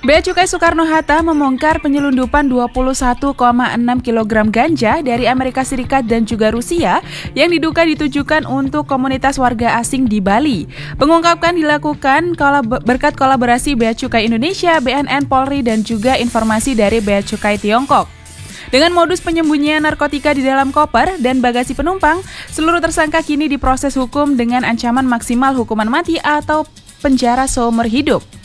Bea Cukai Soekarno-Hatta membongkar penyelundupan 21,6 kg ganja dari Amerika Serikat dan juga Rusia yang diduga ditujukan untuk komunitas warga asing di Bali. Pengungkapan dilakukan berkat kolaborasi Bea Cukai Indonesia, BNN, Polri, dan juga informasi dari Bea Cukai Tiongkok. Dengan modus penyembunyian narkotika di dalam koper dan bagasi penumpang, seluruh tersangka kini diproses hukum dengan ancaman maksimal hukuman mati atau penjara seumur hidup.